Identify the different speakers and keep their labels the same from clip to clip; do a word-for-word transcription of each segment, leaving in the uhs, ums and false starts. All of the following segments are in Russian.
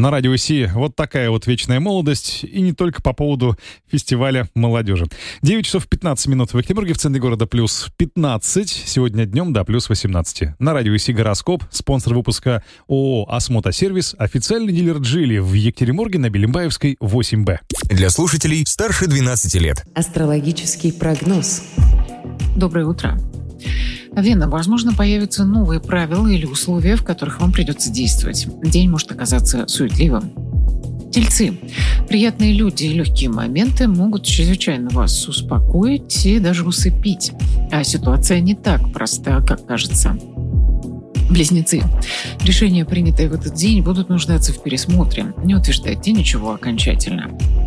Speaker 1: На радио СИ вот такая вот вечная молодость, и не только по поводу фестиваля молодежи. девять часов пятнадцать минут в Екатеринбурге, в центре города плюс пятнадцать. Сегодня днем до плюс восемнадцать. На радио СИ «Гороскоп», спонсор выпуска ООО «Осмотосервис», официальный дилер «Джили» в Екатеринбурге на Белимбаевской восемь Б.
Speaker 2: Для слушателей старше двенадцати лет.
Speaker 3: Астрологический прогноз.
Speaker 4: Доброе утро. Вена, возможно, появятся новые правила или условия, в которых вам придется действовать. День может оказаться суетливым. Тельцы. Приятные люди и легкие моменты могут чрезвычайно вас успокоить и даже усыпить. А ситуация не так проста, как кажется. Близнецы. Решения, принятые в этот день, будут нуждаться в пересмотре. Не утверждайте ничего окончательно.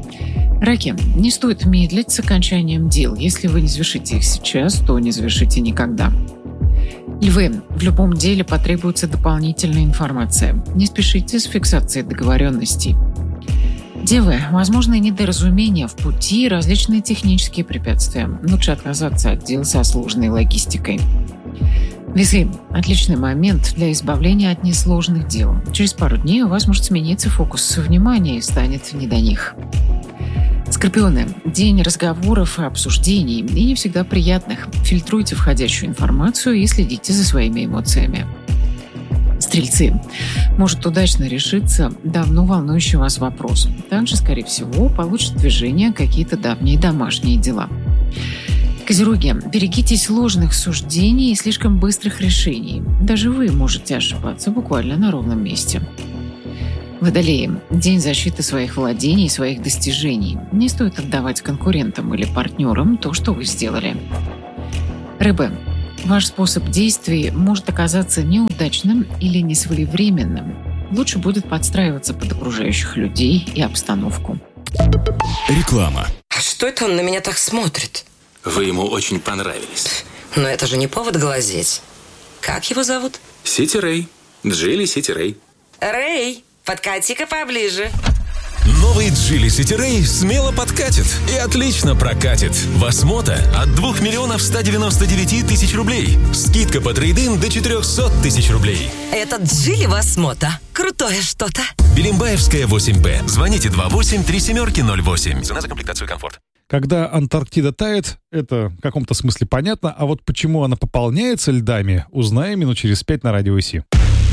Speaker 4: Раки. Не стоит медлить с окончанием дел. Если вы не завершите их сейчас, то не завершите никогда. Львы. В любом деле потребуется дополнительная информация. Не спешите с фиксацией договоренностей. Девы. Возможны недоразумения в пути и различные технические препятствия. Лучше отказаться от дел со сложной логистикой. Весы. Отличный момент для избавления от несложных дел. Через пару дней у вас может смениться фокус внимания и станет не до них. Скорпионы. День разговоров и обсуждений, и не всегда приятных. Фильтруйте входящую информацию и следите за своими эмоциями. Стрельцы. Может удачно решиться давно волнующий вас вопрос. Также, скорее всего, получат движение какие-то давние домашние дела. Козероги. Берегитесь ложных суждений и слишком быстрых решений. Даже вы можете ошибаться буквально на ровном месте. Водолеи. День защиты своих владений и своих достижений. Не стоит отдавать конкурентам или партнерам то, что вы сделали. Рыбы. Ваш способ действий может оказаться неудачным или несвоевременным. Лучше будет подстраиваться под окружающих людей и обстановку.
Speaker 2: Реклама.
Speaker 5: А что это он на меня так смотрит?
Speaker 6: Вы ему очень понравились.
Speaker 5: Но это же не повод глазеть. Как его зовут?
Speaker 6: Сити Рэй. Джили Сити Рэй.
Speaker 5: Рэй, подкати-ка поближе.
Speaker 2: Новый Джили Сити Рэй смело подкатит и отлично прокатит. В Осмота от двух миллионов ста девяноста девяти тысяч рублей. Скидка по трейд-ин до четырехсот тысяч рублей.
Speaker 5: Этот Джили Осмота. Крутое что-то.
Speaker 2: Белимбаевская восемь Б. Звоните два восемь три семь ноль восемь. Цена за комплектацию и комфорт.
Speaker 1: Когда Антарктида тает, это в каком-то смысле понятно, а вот почему она пополняется льдами, узнаем минут через пять на радио СИ.